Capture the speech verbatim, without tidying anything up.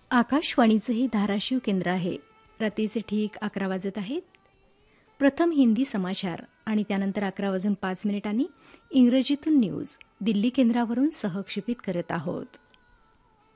आकाशवाणीचे हे धाराशिव केंद्र आहे. रात्रीचे ठीक अकरा वाजत आहेत. प्रथम हिंदी समाचार आणि त्यानंतर अकरा वाजून पाच मिनिटांनी इंग्रजीतून न्यूज दिल्ली केंद्रावरून सहक्षेपित करत आहोत.